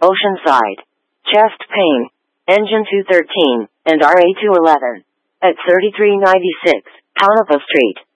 Oceanside. Chest pain. Engine 213, and RA211. At 3396, Tonopah Street.